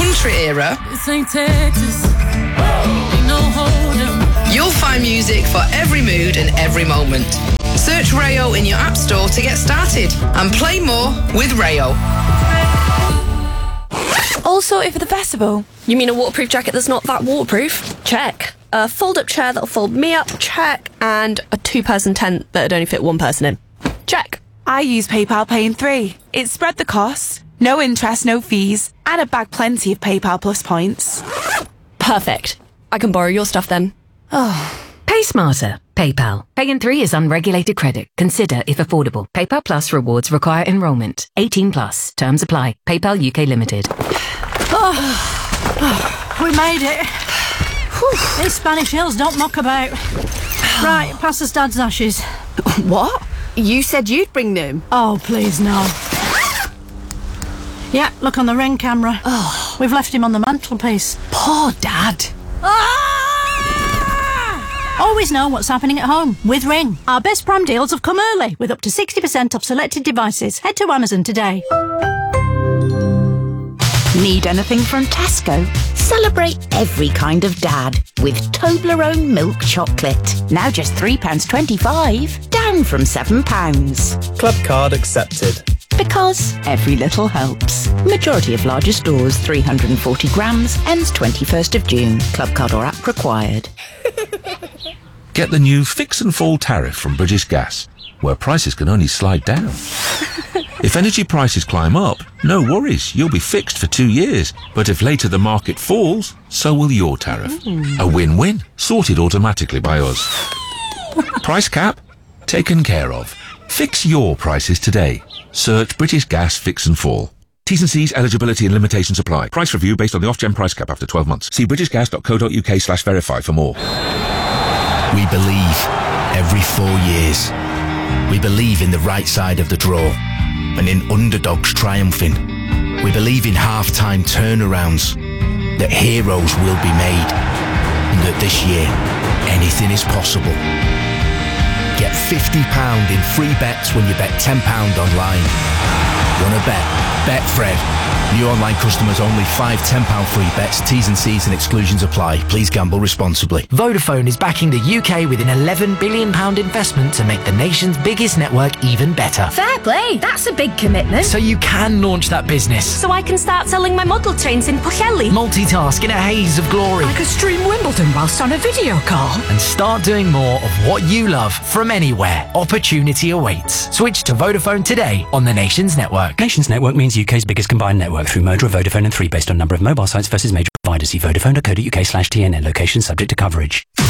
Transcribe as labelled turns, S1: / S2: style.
S1: country era,
S2: This ain't Texas. Ain't no hold'em.
S1: you'll find music for every mood and every moment. Search Rayo in your app store to get started and play more with Rayo.
S3: All sorted for the festival.
S4: You mean a waterproof jacket that's not that waterproof? Check. A fold-up chair that'll fold me up? Check. And a two-person tent that'd only fit one person in? Check.
S3: I use PayPal Pay in 3. It spread the cost, no interest, no fees, and I've bagged plenty of PayPal Plus points.
S4: Perfect. I can borrow your stuff then.
S5: Pay smarter. PayPal. Pay in 3 is unregulated credit. Consider if affordable. PayPal Plus rewards require enrolment. 18 plus. Terms apply. PayPal UK Limited.
S6: We made it. These Spanish hills don't muck about. Right, pass us Dad's ashes.
S4: What? You said you'd bring them.
S6: Oh, please, no. Yeah, look on the Ring camera.
S4: Oh.
S6: We've left him on the mantelpiece.
S4: Poor Dad.
S6: Always know what's happening at home with Ring. Our best prom deals have come early with up to 60% off selected devices. Head to Amazon today.
S7: Need anything from Tesco? Celebrate every kind of dad with Toblerone milk chocolate. Now just £3.25, down from £7.
S8: Club card accepted.
S7: Because every little helps. Majority of larger stores, 340 grams, ends 21st of June. Club card or app required.
S9: Get the new Fix and Fall tariff from British Gas, where prices can only slide down. If energy prices climb up, no worries, you'll be fixed for 2 years. But if later the market falls, so will your tariff. A win-win, sorted automatically by us. Price cap? Taken care of. Fix your prices today. Search British Gas Fix and Fall. T's and C's, eligibility and limitations apply. Price review based on the off-gen price cap after 12 months. See britishgas.co.uk/verify for more.
S10: We believe every 4 years. We believe in the right side of the draw and in underdogs triumphing. We believe in half-time turnarounds, that heroes will be made, and that this year, anything is possible. Get £50 in free bets when you bet £10 online. Wanna bet? Betfred. New online customers only. 5 £10 free bets. T's and C's and exclusions apply. Please gamble responsibly.
S11: Vodafone is backing the UK with an £11 billion investment to make the nation's biggest network even better.
S12: Fair play, that's a big commitment.
S11: So you can launch that business.
S12: So I can start selling my model trains in Pwllheli.
S11: Multitask in a haze of glory.
S12: I could stream Wimbledon whilst on a video call.
S11: And start doing more of what you love from anywhere. Opportunity awaits. Switch to Vodafone today on the Nations Network.
S13: Nations Network means UK's biggest combined network through merger of Vodafone and 3 based on number of mobile sites versus major providers. See vodafone.co.uk/TNN. Location subject to coverage.